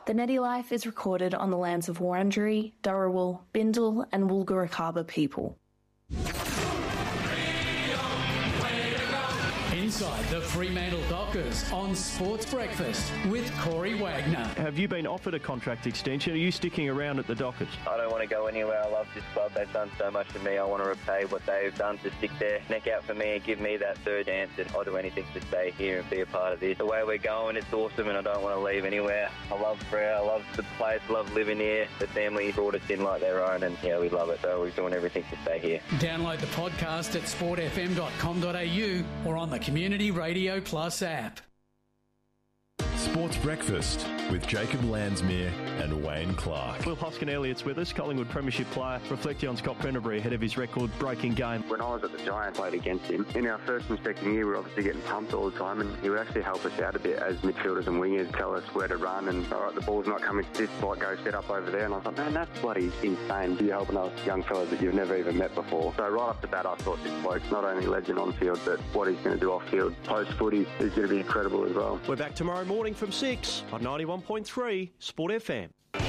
The Neti Life is recorded on the lands of Wurundjeri, Dharawal, Bindal and Woolgoorukaba people. Inside the Fremantle Dockers on Sports Breakfast with Corey Wagner. Have you been offered a contract extension? Are you sticking around at the Dockers? I don't want to go anywhere. I love this club. They've done so much for me. I want to repay what they've done to stick their neck out for me and give me that third chance, and I'll do anything to stay here and be a part of this. The way we're going, it's awesome, and I don't want to leave anywhere. I love Freo. I love the place. I love living here. The family brought us in like their own, and yeah, we love it. So we're doing everything to stay here. Download the podcast at sportfm.com.au or on the Community Radio Plus app. Sports Breakfast with Jacob Landsmere and Wayne Clark. Will Hoskin-Elliott's with us, Collingwood Premiership player, reflecting on Scott Pendlebury ahead of his record-breaking game. When I was at the Giants, played against him. In our first and second year, we were obviously getting pumped all the time, and he would actually help us out a bit as midfielders and wingers, tell us where to run, and all right, the ball's not coming to this spot, go set up over there. And I thought, man, that's bloody insane. You're helping us young fellas that you've never even met before. So right off the bat, I thought this bloke's not only legend on field, but what he's going to do off field post-footy is going to be incredible as well. We're back tomorrow morning from 6 on 91.3 Sport FM.